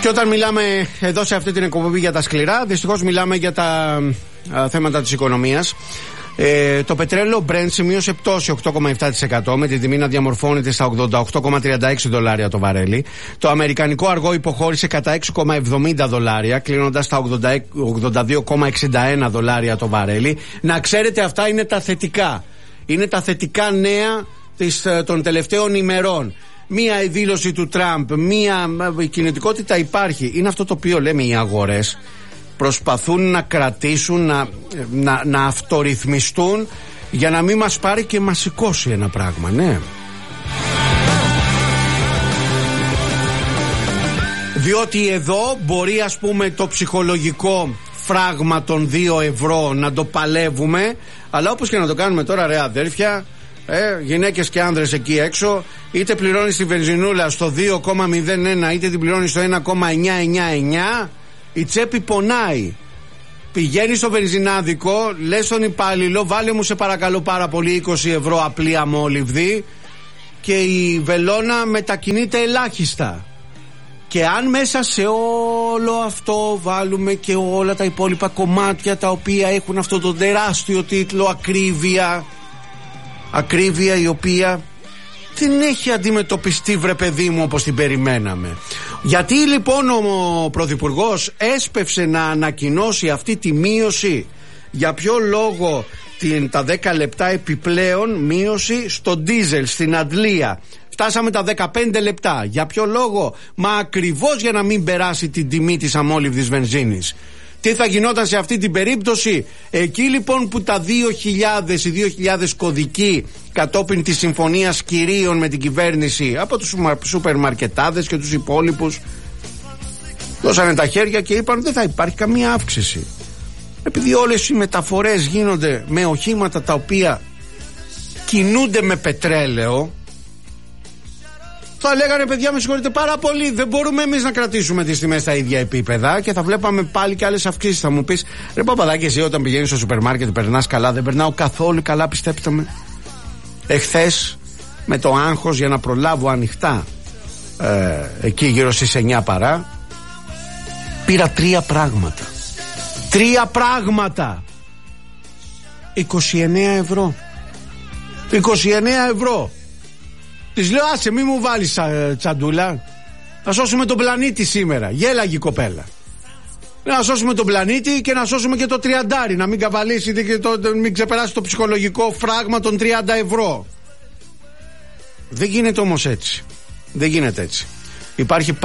Και όταν μιλάμε εδώ σε αυτή την εκπομπή για τα σκληρά, δυστυχώς μιλάμε για τα θέματα της οικονομίας. Το πετρέλαιο Brent σημείωσε πτώση 8,7% με την τιμή να διαμορφώνεται στα $88,36 το βαρέλι. Το αμερικανικό αργό υποχώρησε κατά $6,70, κλείνοντας στα $82,61 το βαρέλι. Να ξέρετε, αυτά είναι τα θετικά. Είναι τα θετικά νέα των τελευταίων ημερών. Μία δήλωση του Τραμπ, μία κινητικότητα υπάρχει. Είναι αυτό το οποίο λέμε, οι αγορές προσπαθούν να κρατήσουν, να αυτορυθμιστούν για να μην μας πάρει και μας σηκώσει ένα πράγμα, ναι. Διότι εδώ μπορεί, ας πούμε, το ψυχολογικό φράγμα των 2 ευρώ να το παλεύουμε, αλλά όπως και να το κάνουμε τώρα, ρε αδέρφια, γυναίκες και άνδρες εκεί έξω, είτε πληρώνεις τη βενζινούλα στο 2,01 είτε την πληρώνεις στο 1,999, η τσέπη πονάει. Πηγαίνεις στο βενζινάδικο, λες στον υπάλληλο, βάλε μου σε παρακαλώ πάρα πολύ 20 ευρώ απλή αμόλυβδη, και η βελόνα μετακινείται ελάχιστα. Και αν μέσα σε όλο αυτό βάλουμε και όλα τα υπόλοιπα κομμάτια τα οποία έχουν αυτό το τεράστιο τίτλο ακρίβεια, η οποία δεν έχει αντιμετωπιστεί, βρε παιδί μου, όπως την περιμέναμε. Γιατί λοιπόν ο Πρωθυπουργός έσπευσε να ανακοινώσει αυτή τη μείωση? Για ποιο λόγο τα 10 λεπτά επιπλέον μείωση στο ντίζελ στην αντλία? Φτάσαμε τα 15 λεπτά. Για ποιο λόγο? Μα ακριβώς για να μην περάσει την τιμή της αμόλυβδης βενζίνης. Τι θα γινόταν σε αυτή την περίπτωση? Εκεί λοιπόν που τα 2.000 κωδικοί κατόπιν της συμφωνίας κυρίων με την κυβέρνηση από τους σούπερ μαρκετάδες και τους υπόλοιπους δώσανε τα χέρια και είπαν δεν θα υπάρχει καμία αύξηση. Επειδή όλες οι μεταφορές γίνονται με οχήματα τα οποία κινούνται με πετρέλαιο, θα λέγανε παιδιά με συγχωρείτε πάρα πολύ, δεν μπορούμε εμείς να κρατήσουμε τις τιμές στα ίδια επίπεδα, και θα βλέπαμε πάλι και άλλες αυξήσεις. Θα μου πεις, ρε Παπαδάκη, εσύ όταν πηγαίνεις στο σούπερ μάρκετ περνάς καλά? Δεν περνάω καθόλου καλά, πιστέψτε με. Εχθές με το άγχος για να προλάβω ανοιχτά εκεί γύρω στις 9 παρά, πήρα 3 πράγματα. 3 πράγματα 29 ευρώ. 29 ευρώ. Της λέω άσε μη μου βάλεις τσαντούλα, να σώσουμε τον πλανήτη σήμερα. Γέλαγε η κοπέλα. Να σώσουμε τον πλανήτη και να σώσουμε και το 30, να μην καβαλήσει και μην ξεπεράσει το ψυχολογικό φράγμα των 30 ευρώ. Δεν γίνεται όμως έτσι. Δεν γίνεται έτσι. Υπάρχει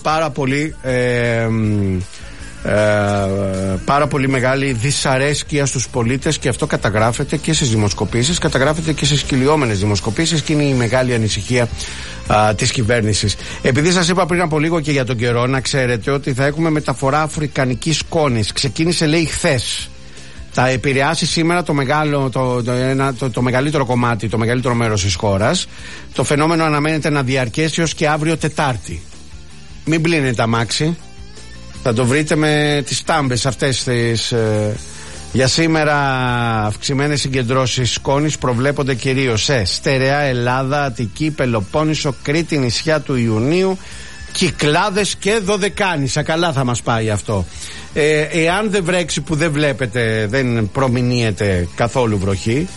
πάρα πολύ μεγάλη δυσαρέσκεια στους πολίτες, και αυτό καταγράφεται και στις δημοσκοπήσεις, καταγράφεται και στις κυλιόμενες δημοσκοπήσεις, και είναι η μεγάλη ανησυχία της κυβέρνησης. Επειδή σας είπα πριν από λίγο και για τον καιρό, να ξέρετε ότι θα έχουμε μεταφορά αφρικανικής σκόνης. Ξεκίνησε λέει χθες. Θα επηρεάσει σήμερα το μεγαλύτερο κομμάτι, το μεγαλύτερο μέρος της χώρας. Το φαινόμενο αναμένεται να διαρκέσει ως και αύριο Τετάρτη. Μην πλύνετε αμάξι. Θα το βρείτε με τις τάμπες αυτές τις. Για σήμερα αυξημένες συγκεντρώσεις σκόνης προβλέπονται κυρίως σε Στερεά, Ελλάδα, Αττική, Πελοπόννησο, Κρήτη, νησιά του Ιουνίου, Κυκλάδες και Δωδεκάνησα. Καλά θα μας πάει αυτό. Εάν δεν βρέξει, που δεν βλέπετε, δεν προμηνύεται καθόλου βροχή,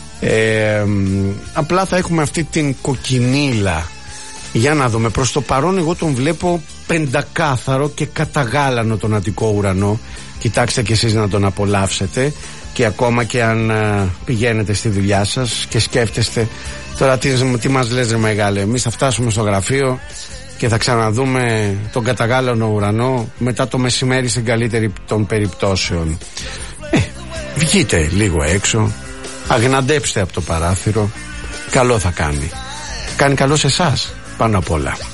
απλά θα έχουμε αυτή την κοκκινίλα. Για να δούμε, προς το παρόν εγώ τον βλέπω πεντακάθαρο και καταγάλανο τον Αττικό ουρανό. Κοιτάξτε κι εσείς να τον απολαύσετε, και ακόμα και αν πηγαίνετε στη δουλειά σας και σκέφτεστε τώρα τι μας λες ρε μεγάλε, εμείς θα φτάσουμε στο γραφείο και θα ξαναδούμε τον καταγάλανο ουρανό μετά το μεσημέρι στην καλύτερη των περιπτώσεων. Βγείτε λίγο έξω, αγναντέψτε από το παράθυρο, καλό θα κάνει. Κάνει καλό σε εσάς πάνω απ' όλα.